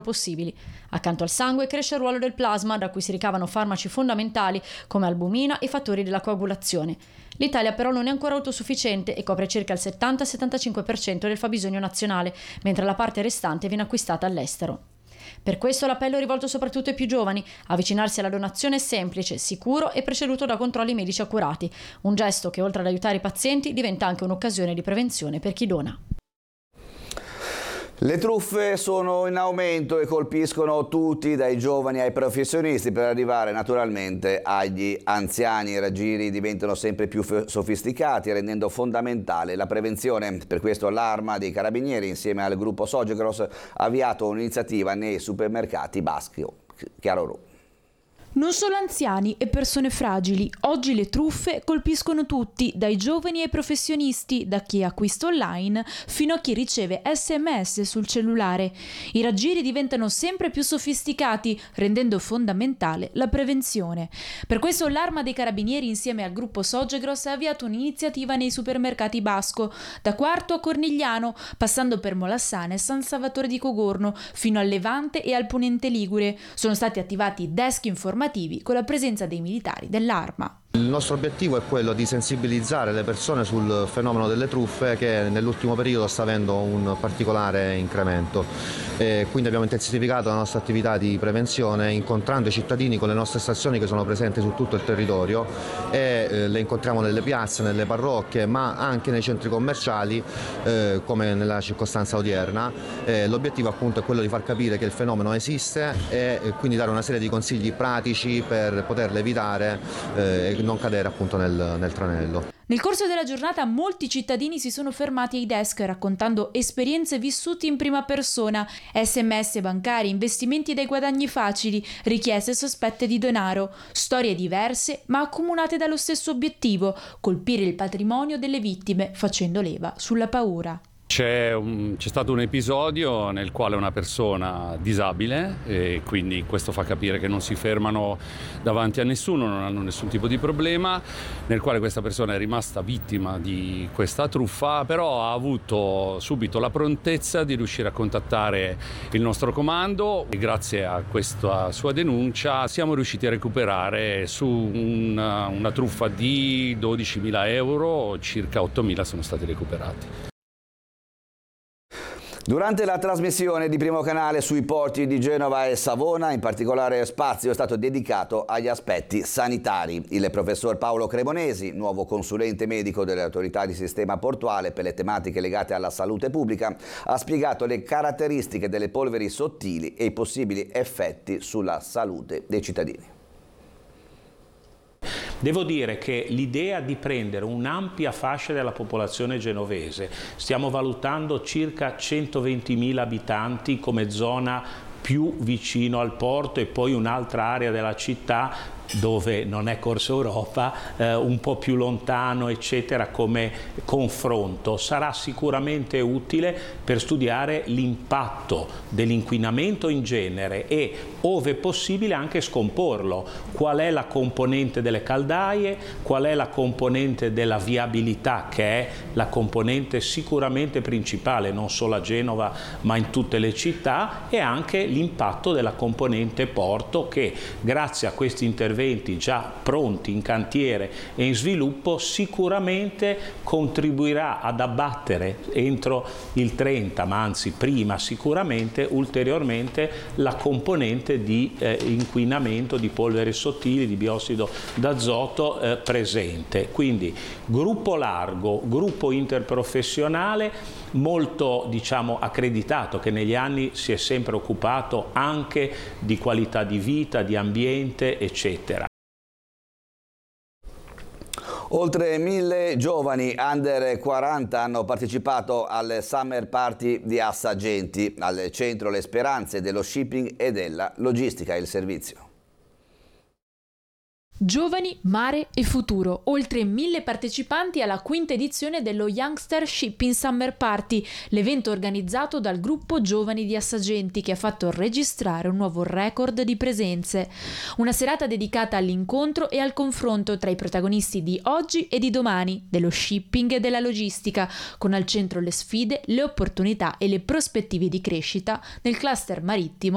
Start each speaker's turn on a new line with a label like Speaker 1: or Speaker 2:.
Speaker 1: possibili. Accanto al sangue cresce il ruolo del plasma, da cui si ricavano farmaci fondamentali come albumina e fattori della coagulazione. L'Italia però non è ancora autosufficiente e copre circa il 70-75% del fabbisogno nazionale, mentre la parte restante viene acquistata all'estero. Per questo l'appello è rivolto soprattutto ai più giovani. Avvicinarsi alla donazione è semplice, sicuro e preceduto da controlli medici accurati. Un gesto che, oltre ad aiutare i pazienti, diventa anche un'occasione di prevenzione per chi dona.
Speaker 2: Le truffe sono in aumento e colpiscono tutti, dai giovani ai professionisti, per arrivare naturalmente agli anziani. I raggiri diventano sempre più sofisticati, rendendo fondamentale la prevenzione. Per questo l'Arma dei Carabinieri, insieme al gruppo Sogegros, ha avviato un'iniziativa nei supermercati baschi. Chiaro.
Speaker 3: Non solo anziani e persone fragili, oggi le truffe colpiscono tutti, dai giovani ai professionisti, da chi acquista online fino a chi riceve SMS sul cellulare. I raggiri diventano sempre più sofisticati, rendendo fondamentale la prevenzione. Per questo l'Arma dei Carabinieri, insieme al gruppo Sogegros, ha avviato un'iniziativa nei supermercati Basco, da Quarto a Cornigliano, passando per Molassana e San Salvatore di Cogorno, fino al Levante e al Ponente Ligure. Sono stati attivati desk informativi con la presenza dei militari dell'Arma.
Speaker 4: Il nostro obiettivo è quello di sensibilizzare le persone sul fenomeno delle truffe, che nell'ultimo periodo sta avendo un particolare incremento. Quindi abbiamo intensificato la nostra attività di prevenzione incontrando i cittadini con le nostre stazioni che sono presenti su tutto il territorio e le incontriamo nelle piazze, nelle parrocchie, ma anche nei centri commerciali come nella circostanza odierna. L'obiettivo appunto è quello di far capire che il fenomeno esiste e quindi dare una serie di consigli pratici per poterlo evitare e non cadere appunto nel tranello.
Speaker 3: Nel corso della giornata molti cittadini si sono fermati ai desk raccontando esperienze vissute in prima persona, SMS bancari, investimenti dai guadagni facili, richieste sospette di denaro, storie diverse ma accomunate dallo stesso obiettivo: colpire il patrimonio delle vittime facendo leva sulla paura.
Speaker 5: C'è stato un episodio nel quale una persona disabile, e quindi questo fa capire che non si fermano davanti a nessuno, non hanno nessun tipo di problema, nel quale questa persona è rimasta vittima di questa truffa, però ha avuto subito la prontezza di riuscire a contattare il nostro comando e grazie a questa sua denuncia siamo riusciti a recuperare su una truffa di 12.000 euro, circa 8.000 sono stati recuperati.
Speaker 2: Durante la trasmissione di Primo Canale sui porti di Genova e Savona, in particolare spazio è stato dedicato agli aspetti sanitari. Il professor Paolo Cremonesi, nuovo consulente medico delle autorità di sistema portuale per le tematiche legate alla salute pubblica, ha spiegato le caratteristiche delle polveri sottili e i possibili effetti sulla salute dei cittadini.
Speaker 6: Devo dire che l'idea di prendere un'ampia fascia della popolazione genovese, stiamo valutando circa 120.000 abitanti come zona più vicino al porto e poi un'altra area della città dove non è Corso Europa, un po' più lontano, eccetera, come confronto, sarà sicuramente utile per studiare l'impatto dell'inquinamento in genere e, ove possibile, anche scomporlo. Qual è la componente delle caldaie, qual è la componente della viabilità, che è la componente sicuramente principale, non solo a Genova, ma in tutte le città, e anche l'impatto della componente porto, che grazie a questi interventi già pronti in cantiere e in sviluppo sicuramente contribuirà ad abbattere entro il 30, ma anzi prima sicuramente, ulteriormente la componente di inquinamento di polveri sottili, di biossido d'azoto presente. Quindi gruppo largo, gruppo interprofessionale molto, diciamo, accreditato, che negli anni si è sempre occupato anche di qualità di vita, di ambiente, eccetera.
Speaker 2: Oltre 1.000 giovani under 40 hanno partecipato al Summer Party di Assagenti, al centro le speranze dello shipping e della logistica e il servizio.
Speaker 3: Giovani, mare e futuro. Oltre 1.000 partecipanti alla quinta edizione dello Youngster Shipping Summer Party, l'evento organizzato dal gruppo Giovani di Assagenti, che ha fatto registrare un nuovo record di presenze. Una serata dedicata all'incontro e al confronto tra i protagonisti di oggi e di domani, dello shipping e della logistica, con al centro le sfide, le opportunità e le prospettive di crescita nel cluster marittimo